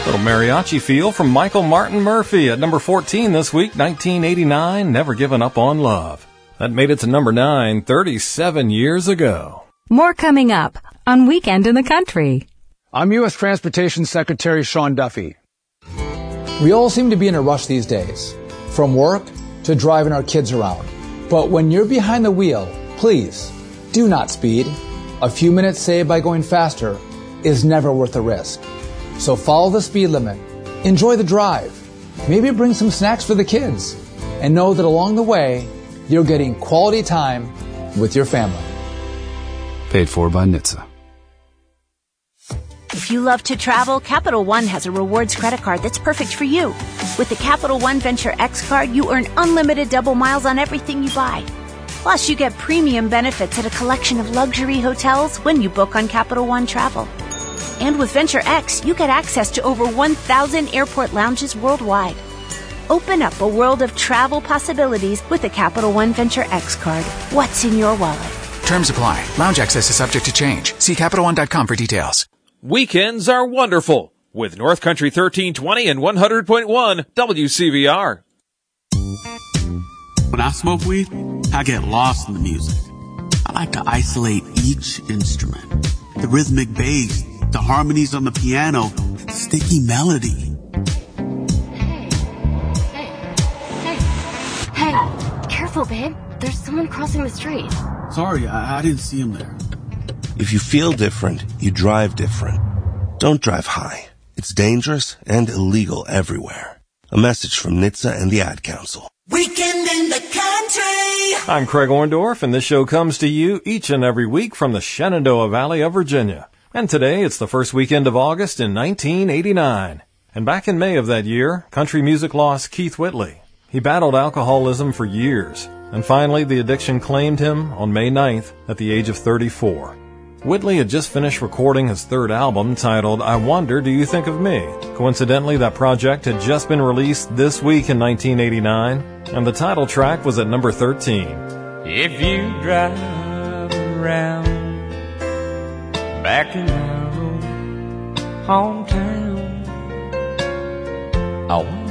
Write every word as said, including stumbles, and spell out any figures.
Little mariachi feel from Michael Martin Murphey at number fourteen this week, nineteen eighty-nine, Never Given Up on Love. That made it to number nine, thirty-seven years ago. More coming up on Weekend in the Country. I'm U S Transportation Secretary Sean Duffy. We all seem to be in a rush these days, from work to driving our kids around. But when you're behind the wheel, please, do not speed. A few minutes saved by going faster is never worth the risk. So follow the speed limit, enjoy the drive, maybe bring some snacks for the kids, and know that along the way, you're getting quality time with your family. Paid for by N H T S A. If you love to travel, Capital One has a rewards credit card that's perfect for you. With the Capital One Venture X card, you earn unlimited double miles on everything you buy. Plus, you get premium benefits at a collection of luxury hotels when you book on Capital One Travel. And with Venture X, you get access to over one thousand airport lounges worldwide. Open up a world of travel possibilities with the Capital One Venture X card. What's in your wallet? Terms apply. Lounge access is subject to change. See Capital One dot com for details. Weekends are wonderful with North Country thirteen twenty and one hundred point one W C V R. When I smoke weed, I get lost in the music. I like to isolate each instrument. The rhythmic bass, the harmonies on the piano, the sticky melody. Hey, hey, hey, hey, careful, babe. There's someone crossing the street. Sorry, I, I didn't see him there. If you feel different, you drive different. Don't drive high. It's dangerous and illegal everywhere. A message from N H T S A and the Ad Council. Weekend in the Country. I'm Craig Orndorff, and this show comes to you each and every week from the Shenandoah Valley of Virginia. And today, it's the first weekend of August in nineteen eighty-nine. And back in May of that year, country music lost Keith Whitley. He battled alcoholism for years, and finally the addiction claimed him on May ninth at the age of thirty-four. Whitley had just finished recording his third album titled I Wonder Do You Think of Me? Coincidentally, that project had just been released this week in nineteen eighty-nine, and the title track was at number thirteen. If you drive around back in my old hometown, I